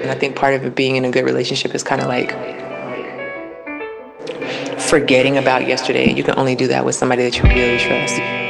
And I think part of it being in a good relationship is kind of like forgetting about yesterday. You can only do that with somebody that you really trust.